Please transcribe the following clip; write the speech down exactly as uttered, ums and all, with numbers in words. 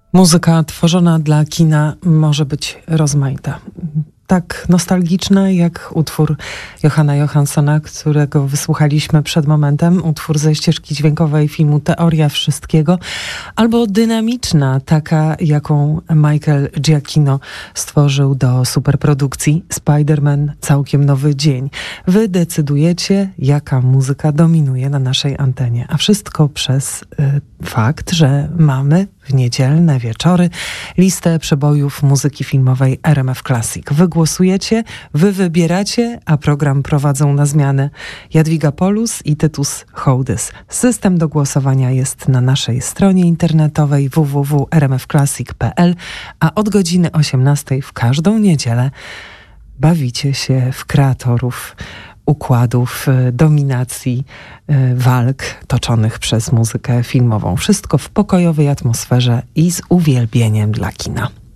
Muzyka tworzona dla kina może być rozmaita. Tak nostalgiczna jak utwór Johanna Johanssona, którego wysłuchaliśmy przed momentem, utwór ze ścieżki dźwiękowej filmu Teoria Wszystkiego, albo dynamiczna, taka jaką Michael Giacchino stworzył do superprodukcji Spider-Man Całkiem Nowy Dzień. Wy decydujecie, jaka muzyka dominuje na naszej antenie, a wszystko przez y, fakt, że mamy w niedzielne wieczory listę przebojów muzyki filmowej R M F Classic. Wy głosujecie, wy wybieracie, a program prowadzą na zmianę Jadwiga Polus i Tytus Hołdys. System do głosowania jest na naszej stronie internetowej w w w kropka r m f classic kropka p l, a od godziny osiemnastej w każdą niedzielę bawicie się w kreatorów układów, dominacji, walk toczonych przez muzykę filmową. Wszystko w pokojowej atmosferze i z uwielbieniem dla kina.